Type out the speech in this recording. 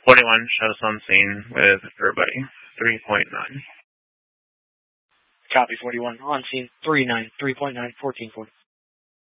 41, show us on scene with everybody. 3.9. Copy 41. On scene 3.9, 3.9, 1440.